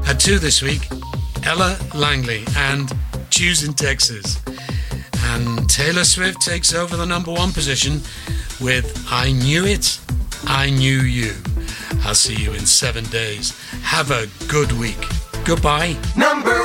At 2 this week, Ella Langley and Choosing Texas. And Taylor Swift takes over the number 1 position with I Knew It, I Knew You. I'll see you in 7 days. Have a good week. Goodbye. Number